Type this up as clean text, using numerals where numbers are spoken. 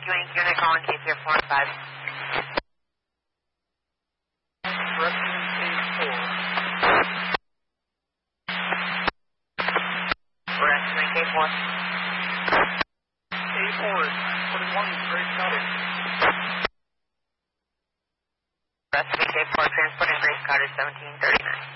Yankee unit calling KPR 4 and 5. We're estimating K4. K4 is 41, Grace Cottage. We're estimating K4, transporting Grace Cottage 1739.